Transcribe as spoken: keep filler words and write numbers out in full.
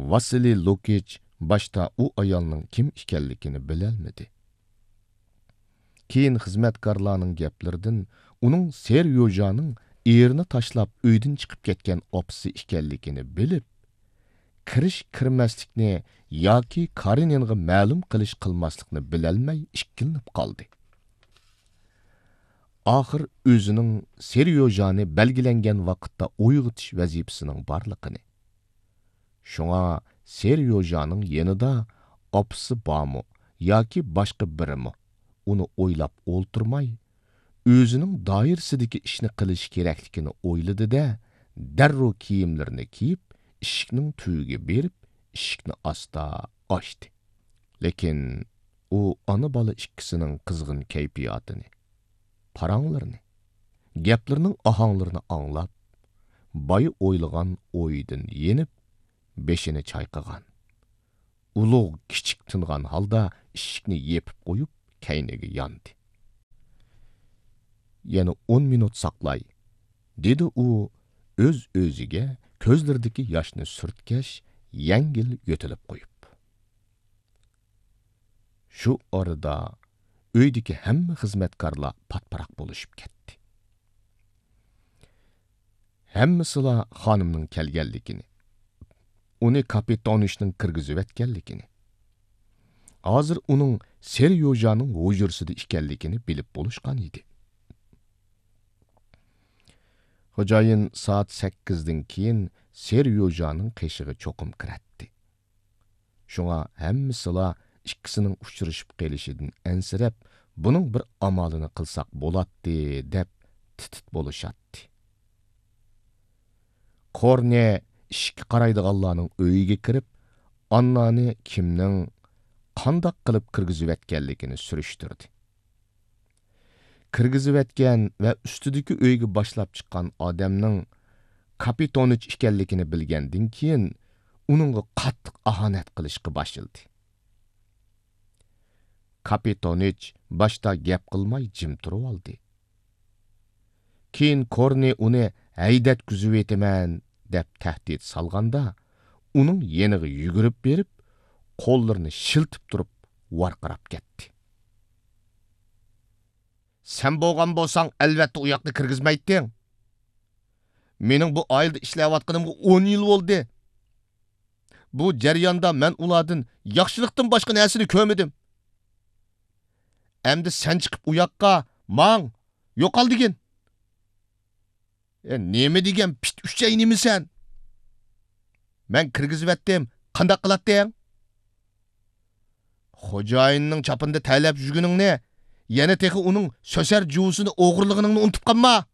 Vasiliy Lukich başta u ayolning kim ekanligini bilolmadi. Keyin xizmatkorlarning gaplaridan uning Seryojaning erini tashlab uydan chiqib ketgan opisi ekanligini bilib, kirish kirmaslikni yoki Kareninga ma'lum qilish qilmaslikni bilolmay ikkilanib qoldi. Oxir o'zining Seryojani belgilangan vaqtda uyg'otish vazifasining borligini, shunga Seryojaning yanida opisi bormi yoki boshqa birimi uni o'ylab o'ltirmay, o'zining doirasidagi ishni qilish kerakligini o'yladi-da, darrov kiyimlarini kiyib, eshikning tuyiga berib, eshikni asta ochdi. Lekin u ona bola ikkisining qizg'in kayfiyatini, paranglarini, gaplarining ohanglarini anglab, boyi o'ylagan o'yidan yenib, beshini chayqagan. Ulug' kichik tingan holda eshikni yepib qo'yib, kayniga yondi. Yana o'n minut saqlay, dedi u o'z-o'ziga ko'zlaridagi yoshni surtkash, yengil yo'tilib qo'yib. Shu orada uydagi hamma xizmatkorlar patparaq bo'lishib ketdi. Hammasila xonimning kelganligini, uni kapitonishning kirgizib etganligini, hozir uning Seryojaning hujursida ekanligini bilib bo'lishgan edi. Xo'jayin soat sakkizdan keyin Seryojaning qeshig'i cho'qim kiratdi. Shunga hammasila ikkisining uchrashib qolishidan ansirab, buning bir amalini qilsak bo'ladi deb titit bo'lishatdi. Korne ishga qaraydiganlarning uyiga kirib, Annani kimning qandoq qilib kirgizib etganligini surishtirdi. Kirgizib etgan va ustidagi uyga boshlab chiqqan odamning Kapitonich ekanligini bilgandan keyin uningga qattiq ahonat qilishga boshladi. Kapitonich boshda gap qilmay jim turib oldi. Keyin Korne uni haydatkizib etaman deb tahdid solganda, uning yeniga yugurib berib, qo'llarini shiltib turib varqirab ketdi. Sen bo'lgan bo'lsang, albatta u yoqni kirgizmayding. Mening bu oilada ishlayotganimga o'n yil bo'ldi. Bu jarayonda men ulardan yaxshilikdan boshqa narsani ko'rmadim. Endi sen chiqib u yoqqa mang, yo'qol degin. E, nima degan pit uchaynimi sen? Men kirgizib etdim, qanday qilatding? Xo'jayinning chapında talab yurguningni, yana texi uning so'sar juvusini o'g'irlig'ingni unutib qolma.